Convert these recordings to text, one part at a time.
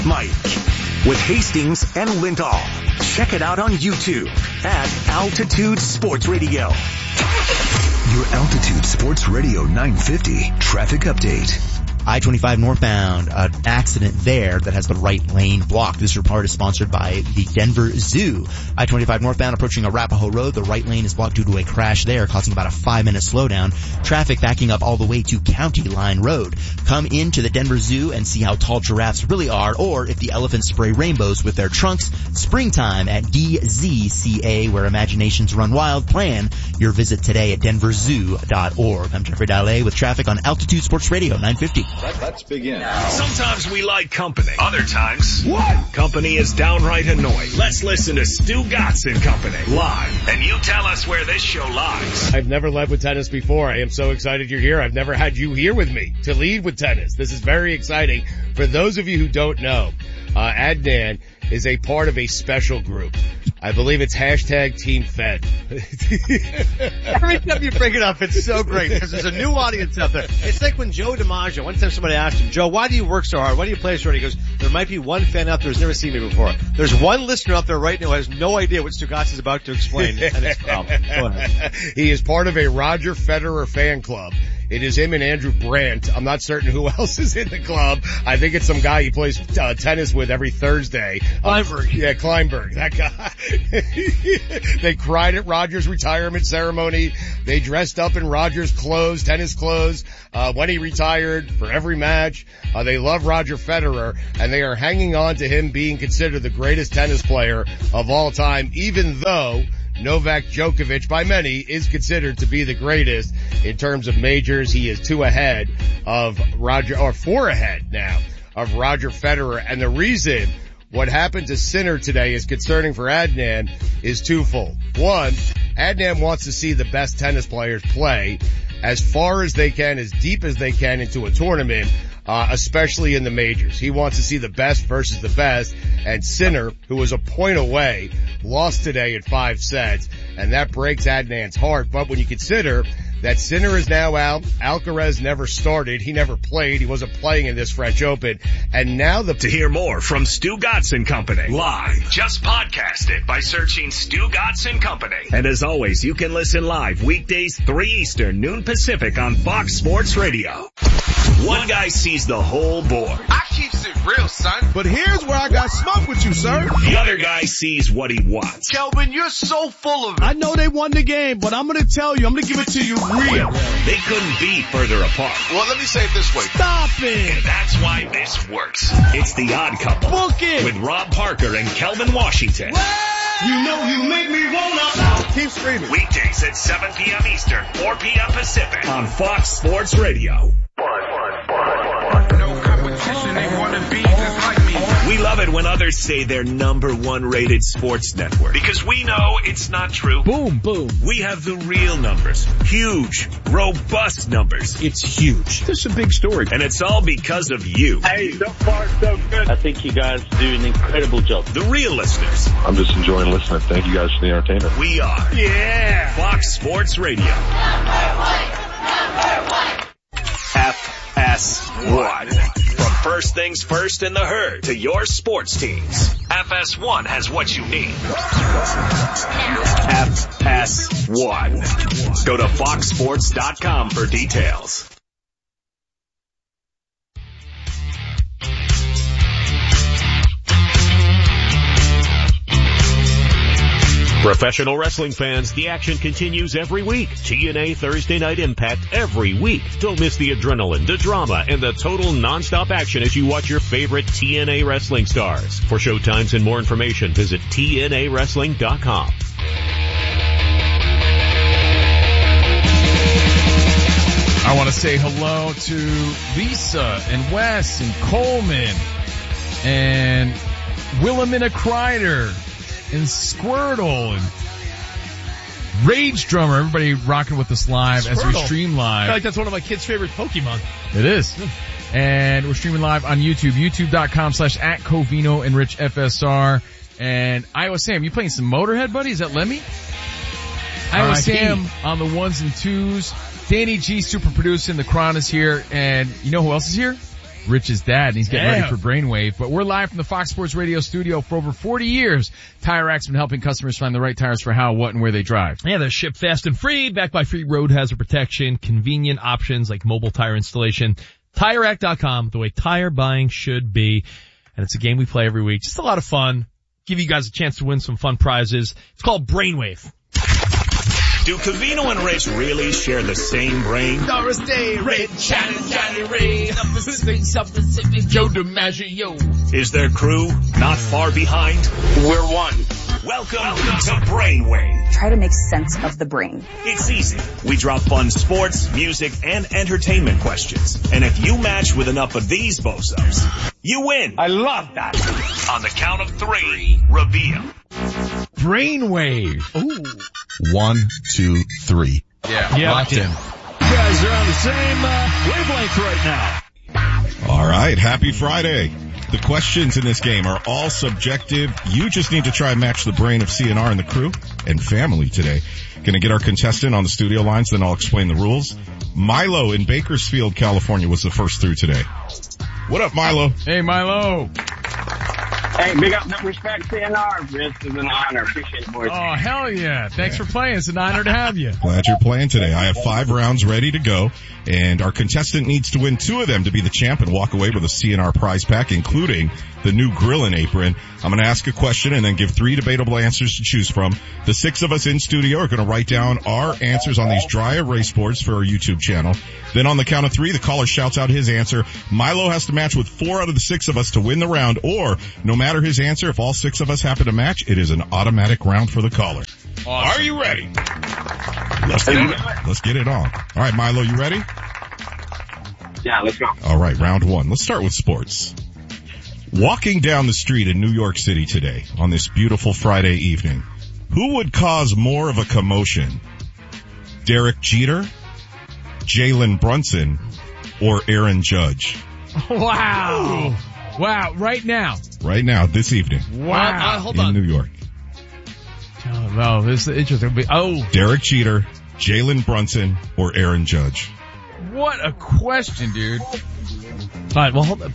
Mike with Hastings and Lindahl. Check it out on YouTube at Altitude Sports Radio. Your Altitude Sports Radio 950 traffic update. I-25 northbound, an accident there that has the right lane blocked. This report is sponsored by the Denver Zoo. I-25 northbound approaching Arapahoe Road. The right lane is blocked due to a crash there, causing about a 5-minute slowdown. Traffic backing up all the way to County Line Road. Come into the Denver Zoo and see how tall giraffes really are, or if the elephants spray rainbows with their trunks. Springtime at DZCA, where imaginations run wild. Plan your visit today at denverzoo.org. I'm Jeffrey Dalle with traffic on Altitude Sports Radio 950. Let's begin. Sometimes we like company. Other times, what? Company is downright annoying. Let's listen to Stu Gatz and Company live. And you tell us where this show lies. I've never led with tennis before. I am so excited you're here. I've never had you here with me to lead with tennis. This is very exciting. For those of you who don't know, Adnan is a part of a special group. I believe it's hashtag Team Fed. Every time you bring it up, it's so great because there's a new audience out there. It's like when Joe DiMaggio, one time somebody asked him, Joe, why do you work so hard? Why do you play so hard? He goes, there might be one fan out there who's never seen me before. There's one listener out there right now who has no idea what Stugatz is about to explain. And it's, go ahead. He is part of a Roger Federer fan club. It is him and Andrew Brandt. I'm not certain who else is in the club. I think it's some guy he plays tennis with every Thursday. Kleinberg. Yeah, Kleinberg. That guy. They cried at Roger's retirement ceremony. They dressed up in Roger's clothes, tennis clothes, when he retired for every match. They love Roger Federer, and they are hanging on to him being considered the greatest tennis player of all time, even though Novak Djokovic, by many, is considered to be the greatest in terms of majors. He is 2 ahead of Roger, or 4 ahead now of Roger Federer. And the reason what happened to Sinner today is concerning for Adnan is twofold. One, Adnan wants to see the best tennis players play as far as they can, as deep as they can into a tournament, especially in the majors. He wants to see the best versus the best, and Sinner, who was a point away, lost today in 5 sets, and that breaks Adnan's heart. But when you consider that Sinner is now out, Alcaraz never started, he never played, he wasn't playing in this French Open, and now To hear more from Stu Gatz and Company live, just podcast it by searching Stu Gatz and Company. And as always, you can listen live weekdays 3 Eastern, noon Pacific on Fox Sports Radio. One guy sees the whole board. I keeps it real, son. But here's where I got smoke with you, sir. The other guy sees what he wants. Kelvin, you're so full of it. I know they won the game, but I'm gonna tell you, I'm gonna give it to you real. They couldn't be further apart. Well, let me say it this way. Stop it. And that's why this works. It's The Odd Couple. Book it. With Rob Parker and Kelvin Washington. You know you make me wanna. Keep screaming. Weekdays at 7 p.m. Eastern, 4 p.m. Pacific on Fox Sports Radio. No competition, they want to be just like me. We love it when others say they're #1 rated sports network, because we know it's not true. Boom, boom. We have the real numbers. Huge, robust numbers. It's huge. This is a big story. And it's all because of you. Hey, so far so good. I think you guys do an incredible job. The real listeners. I'm just enjoying listening. Thank you guys for the entertainment. We are. Yeah. Fox Sports Radio. FS1. From First Things First in the Herd to your sports teams, FS1 has what you need. FS1. Go to foxsports.com for details. Professional wrestling fans, the action continues every week. TNA Thursday Night Impact every week. Don't miss the adrenaline, the drama, and the total non-stop action as you watch your favorite TNA wrestling stars. For showtimes and more information, visit TNAWrestling.com. I want to say hello to Lisa and Wes and Coleman and Wilhelmina Kreider and Squirtle and Rage Drummer. Everybody rocking with us live as we stream live. I feel like that's one of my kids' favorite Pokemon. It is. And we're streaming live on YouTube, youtube.com/@Covino and Rich FSR. And Iowa Sam, you playing some Motorhead, buddy? Is that Lemmy? Iowa Sam on the 1s and 2s. Danny G, super producing. The Cron is here. And you know who else is here? Rich's dad, and he's getting ready for Brainwave. But we're live from the Fox Sports Radio studio. For over 40 years, Tire Rack's been helping customers find the right tires for how, what, and where they drive. Yeah, they're shipped fast and free, backed by free road hazard protection, convenient options like mobile tire installation. TireRack.com, the way tire buying should be. And it's a game we play every week. Just a lot of fun. Give you guys a chance to win some fun prizes. It's called Brainwave. Do Covino and Rich really share the same brain? Doris Day, Rich, Johnny Ray, Pacific, Joe DiMaggio. Is their crew not far behind? We're one. Welcome to Brainwave. Try to make sense of the brain. It's easy. We drop fun sports, music, and entertainment questions. And if you match with enough of these bozos, you win. I love that. On the count of 3, reveal. Brainwave. Ooh. 1, 2, 3. Yeah, locked in. You guys are on the same wavelength right now. All right, happy Friday. The questions in this game are all subjective. You just need to try and match the brain of CNR and the crew and family today. Going to get our contestant on the studio lines, then I'll explain the rules. Milo in Bakersfield, California was the first through today. What up, Milo? Hey, Milo. Hey, big up, no respect, CNR. This is an honor. Appreciate it, boys. Oh, hell yeah. Thanks for playing. It's an honor to have you. Glad you're playing today. I have 5 rounds ready to go, and our contestant needs to win 2 of them to be the champ and walk away with a CNR prize pack, including the new Grillin' Apron. I'm going to ask a question and then give 3 debatable answers to choose from. The 6 of us in studio are going to write down our answers on these dry erase boards for our YouTube channel. Then on the count of 3, the caller shouts out his answer. Milo has to match with 4 out of the 6 of us to win the round, or no matter his answer, if all 6 of us happen to match, it is an automatic round for the caller. Awesome. Are you ready? Let's get it on. All right, Milo, you ready? Yeah, let's go. All right, round 1. Let's start with sports. Walking down the street in New York City today on this beautiful Friday evening, who would cause more of a commotion? Derek Jeter, Jalen Brunson, or Aaron Judge? Wow. Wow, right now. Right now, this evening. Wow. Hold on. In New York. Oh, no, this is interesting. Oh. Derek Jeter, Jalen Brunson, or Aaron Judge? What a question, dude. All right, well, hold on.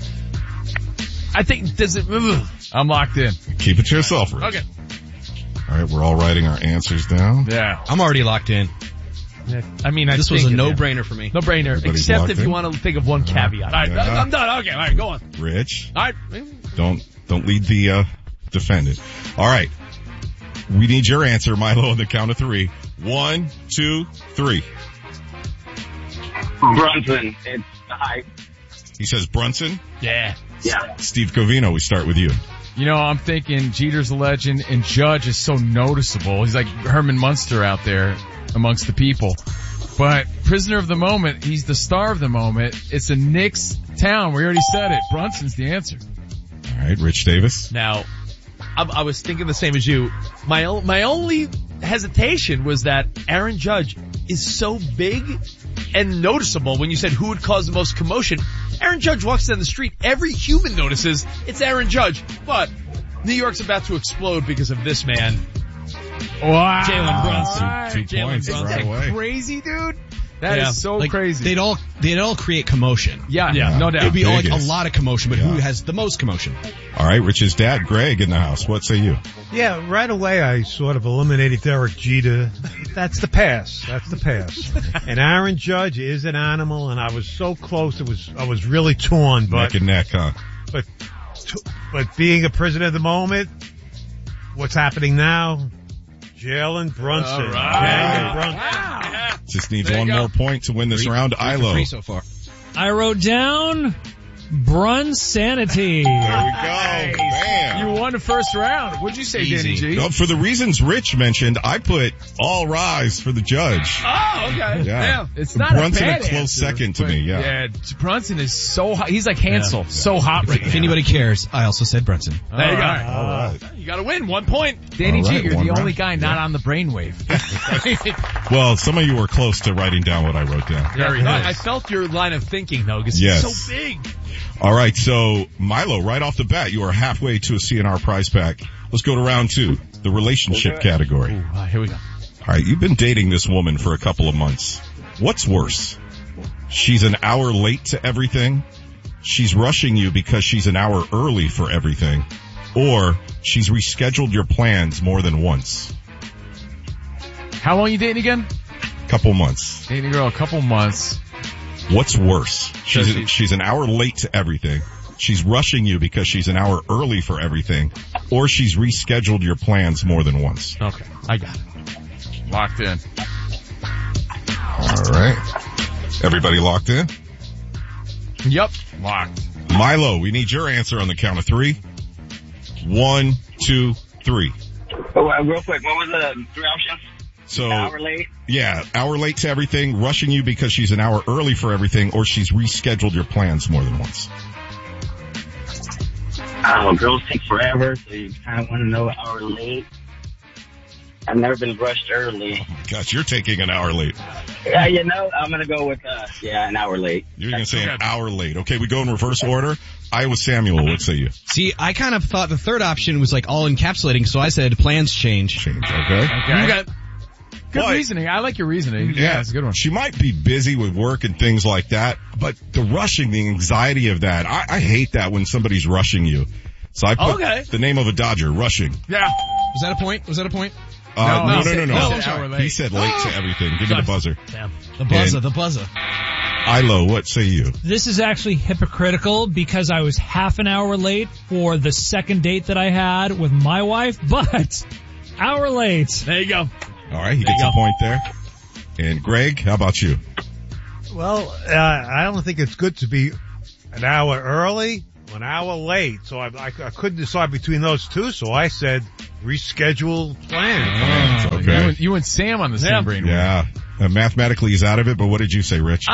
I think, I'm locked in. Keep it to yourself, Rich. Okay. All right, we're all writing our answers down. Yeah. I'm already locked in. Yeah. I mean, this was a no-brainer for me. No-brainer. Everybody's Except if locked you in? want to think of one caveat. All right, Yeah. I'm done. Okay, all right, go on. Rich, All right. don't lead the defendant. All right. We need your answer, Milo, on the count of 3. 1, 2, 3. Brunson, it's the hype. He says Brunson. Yeah. Yeah. Steve Covino, we start with you. You know, I'm thinking Jeter's a legend and Judge is so noticeable. He's like Herman Munster out there amongst the people. But prisoner of the moment, he's the star of the moment. It's a Knicks town. We already said it. Brunson's the answer. All right, Rich Davis. Now, I was thinking the same as you. My only hesitation was that Aaron Judge is so big and noticeable. When you said who would cause the most commotion, Aaron Judge walks down the street. Every human notices it's Aaron Judge. But New York's about to explode because of this man. Wow. Jalen Brunson. 2 points Isn't right that away. crazy, dude? That is so crazy. They'd all create commotion. Yeah, no doubt. It'd be like a Biggest. lot of commotion, but who has the most commotion? All right, Rich's dad, Greg, in the house. What say you? Yeah, right away I sort of eliminated Derek Jeter. That's the pass. And Aaron Judge is an animal, and I was so close. I was really torn, but Neck and neck, huh? but being a prisoner of the moment, what's happening now? Jalen Brunson. All right. Jalen Brunson. Wow. Just needs There you one go. more point to win this round. Ilo. 3 so far. I wrote down Brunsanity. There we go. Bam. You won the first round. What'd you say, Danny G? No, for the reasons Rich mentioned, I put all rise for the Judge. Oh, okay. Yeah. It's not Brunson a bad a close answer, second to but me, yeah. Yeah, Brunson is so hot. He's like Hansel. So hot right now. If anybody cares, I also said Brunson. There you go. All right. You gotta win 1 point. Danny All G, right, you're one the only round. guy not on the brainwave. Well, some of you were close to writing down what I wrote down. Very I nice. felt your line of thinking though, because Yes. he's so big. All right, so Milo, right off the bat, you are halfway to a CNR prize pack. Let's go to round 2, the relationship category. Ooh, here we go. All right, you've been dating this woman for a couple of months. What's worse? She's an hour late to everything. she's rushing you because she's an hour early for everything, or she's rescheduled your plans more than once. How long you dating again? Couple months. Dating a girl a couple months. What's worse? She's an hour late to everything. She's rushing you because she's an hour early for everything, or she's rescheduled your plans more than once. Okay, I got it. Locked in. All right. Everybody locked in? Yep. Locked. Milo, we need your answer on the count of 3. 1, 2, 3. Oh, real quick, what was the 3 options? So, hour late? Yeah, hour late to everything, rushing you because she's an hour early for everything, or she's rescheduled your plans more than once. Oh, girls take forever, so you kind of want to know an hour late. I've never been rushed early. Oh my gosh, you're taking an hour late. Yeah, I'm going to go with, an hour late. You're going to say an hour late. Okay, we go in reverse order. Iowa Samuel, what say you? See, I kind of thought the third option was like all encapsulating, so I said plans change. Okay. You got good reasoning. I like your reasoning. Yeah, it's a good one. She might be busy with work and things like that, but the rushing, the anxiety of that, I hate that when somebody's rushing you. So I put the name of a Dodger, rushing. Yeah. Was that a point? No. I'm sorry. He said late to everything. Give me the buzzer. Damn. The buzzer. Ilo, what say you? This is actually hypocritical because I was half an hour late for the second date that I had with my wife, but hour late. There you go. All right, he gets a point there. And Greg, how about you? Well, I don't think it's good to be an hour early, an hour late. So I couldn't decide between those two. So I said reschedule plans. Okay. You and Sam on the same brain. Yeah. Mathematically he's out of it, but what did you say, Rich?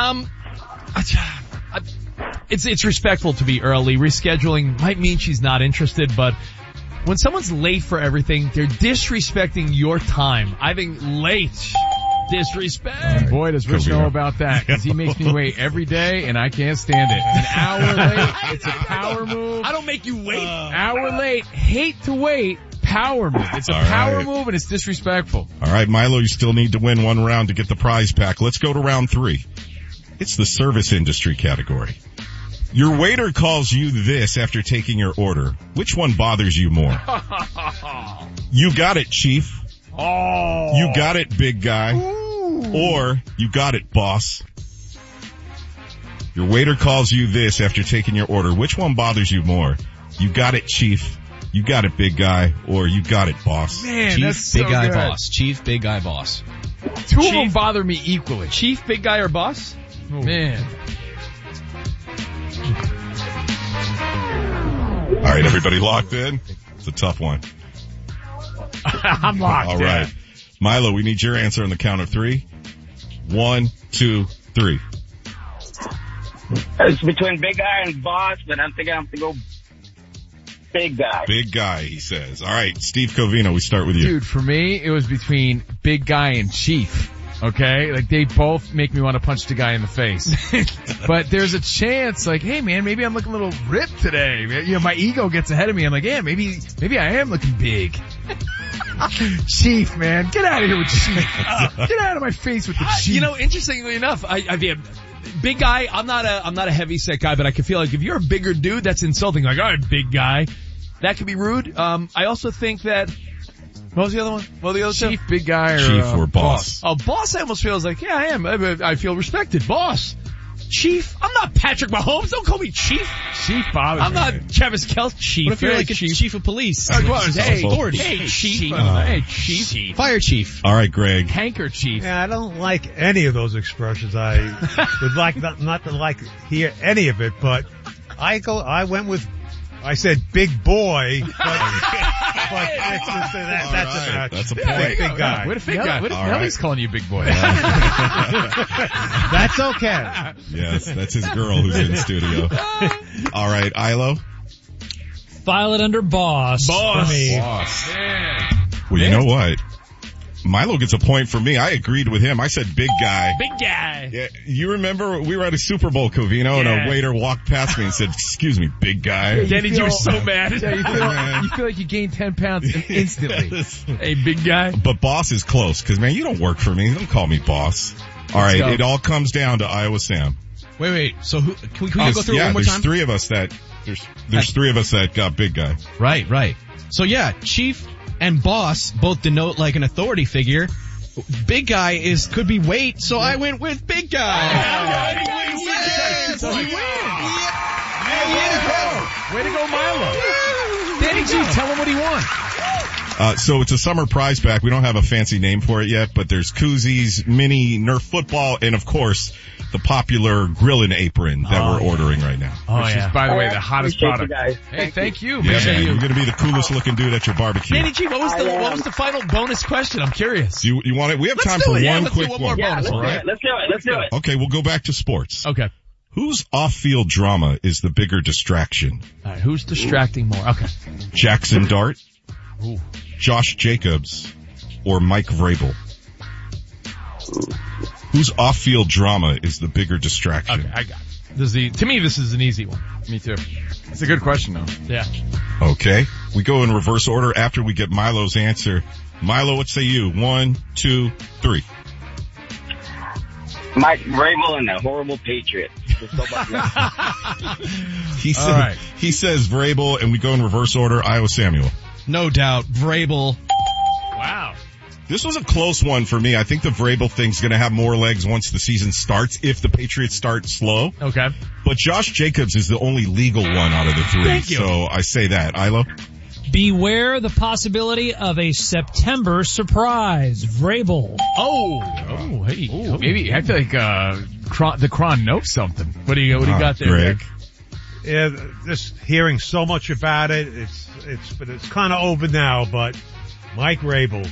It's respectful to be early. Rescheduling might mean she's not interested, but when someone's late for everything, they're disrespecting your time. I think late disrespect. And boy, does Rich know about that, because he makes me wait every day, and I can't stand it. An hour late, it's a power move. I don't make you wait. Hour late, hate to wait, power move. It's a power move, and it's disrespectful. All right, Milo, you still need to win one round to get the prize pack. Let's go to round 3. It's the service industry category. Your waiter calls you this after taking your order. Which one bothers you more? You got it, chief. Oh. You got it, big guy. Ooh. Or you got it, boss. Your waiter calls you this after taking your order. Which one bothers you more? You got it, chief. You got it, big guy. Or you got it, boss. Man, Chief, that's so big guy, good. boss. Chief, big guy, boss. Two of them bother me equally. Chief, big guy, or boss? Oh. Man. All right, everybody locked in? It's a tough one. I'm locked. All right. Milo, we need your answer on the count of 3. 1, 2, 3. It's between big guy and boss, but I'm thinking I have to go big guy. Big guy, he says. All right, Steve Covino, we start with you. Dude, for me, it was between big guy and chief. Okay? Like, they both make me want to punch the guy in the face. But there's a chance, like, hey man, maybe I'm looking a little ripped today. You know, my ego gets ahead of me. I'm like, yeah, maybe I am looking big. Chief, man. Get out of here with chief. Get out of my face with the chief. You know, interestingly enough, I mean, big guy, I'm not a heavy set guy, but I can feel like if you're a bigger dude, that's insulting. Like, all right, big guy. That could be rude. I also think that, what was the other one? What were the other Chief, two? big guy, or chief or boss? Oh, boss, I almost feels like, yeah, I am. I feel respected. Boss. Chief? I'm not Patrick Mahomes. Don't call me chief. Chief bothers I'm not Travis Kelce. Chief. What if you're like a chief of police? Hey, authority. Hey, chief. Hey, chief. Fire chief. All right, Greg. Handkerchief. Yeah, I don't like any of those expressions. I would like not to hear any of it, but I said big boy, but that's a point. Big guy. What if big guy? What if Nelly's calling you big boy? That's okay. Yes, that's his girl who's in studio. All right, Ilo. File it under boss. Boss. For me. Boss. Well, you know what? Milo gets a point for me. I agreed with him. I said big guy. Big guy. Yeah, you remember we were at a Super Bowl, Covino, and a waiter walked past me and said, "Excuse me, big guy." Danny, you were so mad. Yeah, you feel like you gained 10 pounds instantly. Yes. Hey, big guy. But boss is close, because man, you don't work for me. Don't call me boss. All right, it all comes down to Iowa Sam. Wait. So who, can we go through it one more there's time? three of us that, there's three of us that got big guy. Right. So yeah, chief and boss both denote like an authority figure. Big guy could be weight, so I went with big guy. So he wins. Way to go, Milo. Danny G, tell him what he won. So it's a summer prize pack. We don't have a fancy name for it yet, but there's koozies, mini Nerf football, and of course, the popular Grillin' Apron that we're ordering right now. Which is, by the way, the hottest Appreciate product. you guys. Hey, thank you. Yeah, man, you're gonna be the coolest looking dude at your barbecue. Danny G, what was the final bonus question? I'm curious. You want it? We have time for one quick one. Let's do it. Okay, we'll go back to sports. Okay. Whose off-field drama is the bigger distraction? All right, who's distracting more? Okay. Jackson Dart, Ooh. Josh Jacobs, or Mike Vrabel? Whose off-field drama is the bigger distraction? Okay, I got it. To me, this is an easy one. Me too. It's a good question, though. Yeah. Okay. We go in reverse order after we get Milo's answer. Milo, what say you? 1, 2, 3. Mike Vrabel and the horrible Patriot. He says Vrabel, and we go in reverse order. Iowa Samuel. No doubt, Vrabel. Wow. This was a close one for me. I think the Vrabel thing's going to have more legs once the season starts, if the Patriots start slow. Okay. But Josh Jacobs is the only legal one out of the three. Thank you. So I say that. Ilo? Beware the possibility of a September surprise. Vrabel. Hey. Ooh, maybe. I feel like, the Cron knows something. What do you got there, Greg? Yeah, just hearing so much about it, but it's kind of over now, but Mike Vrabel.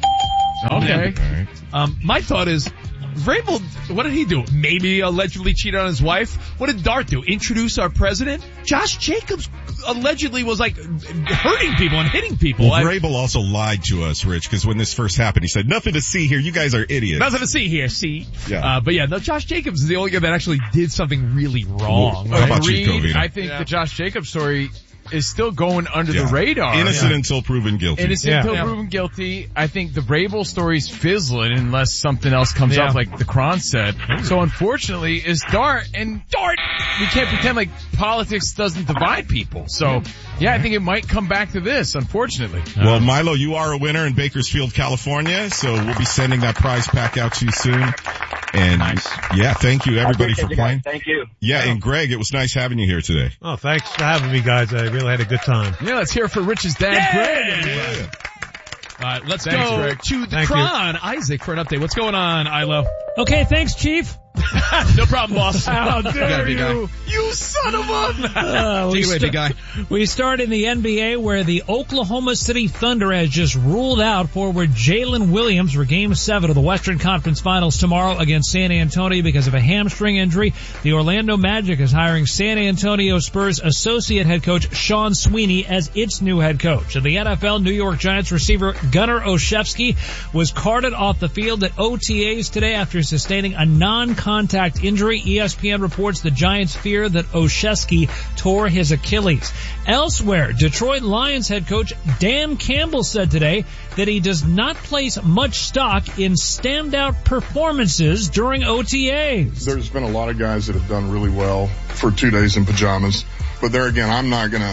Okay. Right. My thought is, Vrabel, what did he do? Maybe allegedly cheat on his wife? What did Dart do? Introduce our president? Josh Jacobs allegedly was like hurting people and hitting people. Well, Vrabel also lied to us, Rich, because when this first happened, he said, nothing to see here. You guys are idiots. Nothing to see here, see? Yeah. But yeah, no, Josh Jacobs is the only guy that actually did something really wrong. How about you, Agreed. Covino? I think the Josh Jacobs story is still going under the radar. Innocent until proven guilty. Until proven guilty. I think the Vrabel story's fizzling unless something else comes up, like the Cron said. So unfortunately, it's Dart, and Dart, we can't pretend like politics doesn't divide people. So yeah, I think it might come back to this, unfortunately. Well, Milo, you are a winner in Bakersfield, California, so we'll be sending that prize pack out to you soon. And yeah, thank you everybody for playing. Thank you. Yeah, and Greg, it was nice having you here today. Oh, thanks for having me, guys. I really had a good time. Yeah, let's hear it for Rich's dad, Greg. Yeah. All right, let's Thanks, go Greg. to the Cron. Isaac for an update. What's going on, Ilo? Okay, thanks, Chief. No problem, boss. How dare you? You son of a... Take it away, big guy. We start in the NBA where the Oklahoma City Thunder has just ruled out forward Jalen Williams for Game 7 of the Western Conference Finals tomorrow against San Antonio because of a hamstring injury. The Orlando Magic is hiring San Antonio Spurs associate head coach Sean Sweeney as its new head coach. In the NFL, New York Giants receiver Gunnar Olszewski was carted off the field at OTAs today after sustaining a non-contact injury. ESPN reports the Giants fear that Olszewski tore his Achilles. Elsewhere, Detroit Lions head coach Dan Campbell said today that he does not place much stock in standout performances during OTAs. There's been a lot of guys that have done really well for 2 days in pajamas, but there again, I'm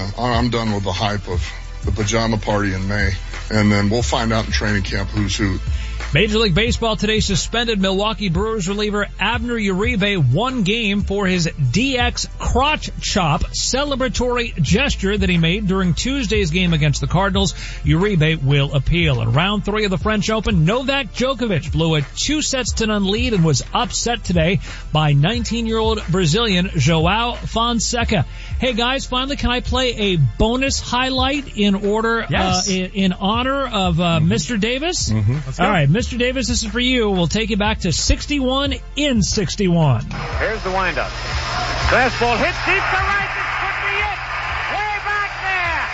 done with the hype of the pajama party in May, and then we'll find out in training camp who's who. Major League Baseball today suspended Milwaukee Brewers reliever Abner Uribe 1 game for his DX crotch chop celebratory gesture that he made during Tuesday's game against the Cardinals. Uribe will appeal. In round 3 of the French Open, Novak Djokovic blew a 2-0 lead and was upset today by 19-year-old Brazilian João Fonseca. Hey guys, finally can I play a bonus highlight in order, in honor of Mr. Davis? Let's go. All right, Mr. Davis, this is for you. We'll take you back to 61 in 61. Here's the windup. Fastball hit deep to right. This could be it. Way back there.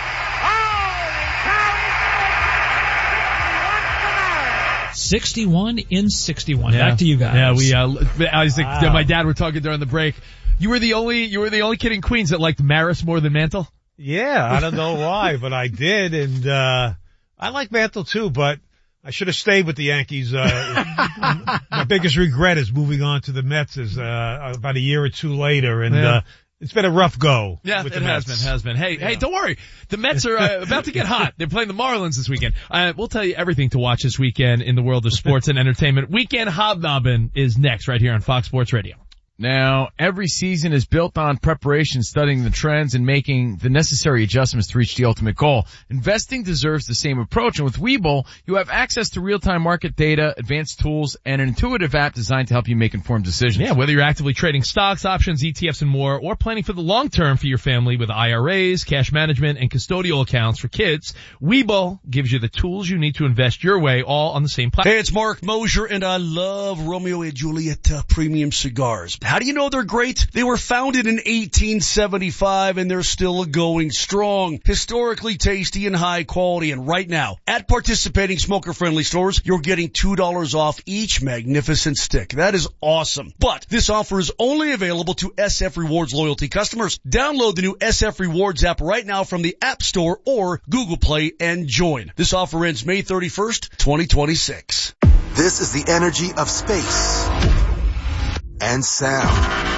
Holy cow. 61 in 61. Back to you guys. Yeah, Isaac, my dad were talking during the break. You were the only kid in Queens that liked Maris more than Mantle? Yeah, I don't know why, but I did, and I like Mantle too, but I should have stayed with the Yankees. My biggest regret is moving on to the Mets about a year or two later, and it's been a rough go. Yeah, with it the has Mets. been. Hey, don't worry. The Mets are about to get hot. They're playing the Marlins this weekend. We'll tell you everything to watch this weekend in the world of sports and entertainment. Weekend Hobnobbing is next right here on Fox Sports Radio. Now, every season is built on preparation, studying the trends, and making the necessary adjustments to reach the ultimate goal. Investing deserves the same approach, and with Webull, you have access to real-time market data, advanced tools, and an intuitive app designed to help you make informed decisions. Yeah, whether you're actively trading stocks, options, ETFs, and more, or planning for the long term for your family with IRAs, cash management, and custodial accounts for kids, Webull gives you the tools you need to invest your way, all on the same platform. Hey, it's Mark Mosier, and I love Romeo and Juliet premium cigars. How do you know they're great? They were founded in 1875 and they're still going strong. Historically tasty and high quality. And right now, at participating smoker-friendly stores, you're getting $2 off each magnificent stick. That is awesome. But this offer is only available to SF Rewards loyalty customers. Download the new SF Rewards app right now from the App Store or Google Play and join. This offer ends May 31st, 2026. This is the energy of space and sound.